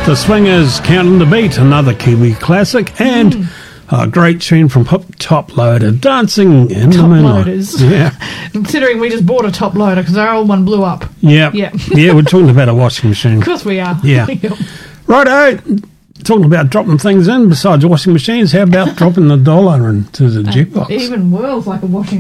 The Swingers, Counting the Beat, another Kiwi classic, and a great tune from Top Loader, Dancing in the Moonlight. Loaders. Yeah. Considering we just bought a top loader because our old one blew up. Yeah. Yeah. Yeah, we're talking about a washing machine. Of course we are. Yeah. Righto. Talking about dropping things in besides washing machines, how about dropping the dollar into the jukebox? Even whirls like a washing